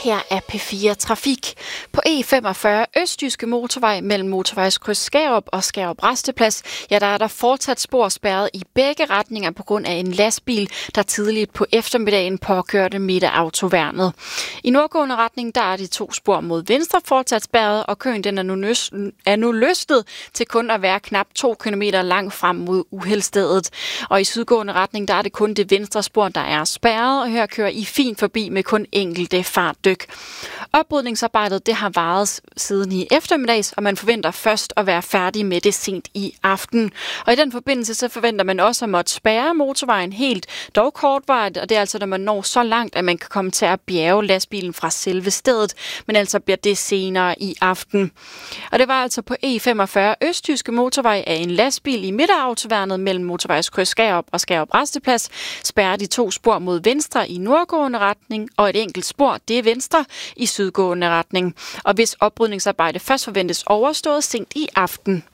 Her er P4 Trafik. På E45 Østjyske Motorvej mellem Motorvejskryds Skærup og Skærup Rasteplads, ja, der er der fortsat spor spærret i begge retninger på grund af en lastbil, der tidligt på eftermiddagen påkørte midt af autoværnet. I nordgående retning, der er de to spor mod venstre fortsat spærret, og køen den er nu løsnet til kun at være knap 2 km langt frem mod uheldstedet. Og i sydgående retning, der er det kun det venstre spor, der er spærret, og her kører I fint forbi med kun enkelte fartdyk. Oprydningsarbejdet det har varet siden i eftermiddags, og man forventer først at være færdig med det sent i aften. Og i den forbindelse så forventer man også at måtte spærre motorvejen helt, dog kortvarigt, og det er altså, når man når så langt, at man kan komme til at bjerge lastbilen fra selve stedet, men altså bliver det senere i aften. Og det var altså på E45 Østjyske Motorvej af en lastbil i midterautoværnet mellem Motorvejskryds Skærup og Skærup Rasteplads, spærrer de to spor mod venstre i nordgående retning, og et enkelt spor, det er venstre i sydgående retning. Og hvis oprydningsarbejde først forventes overstået sent i aften.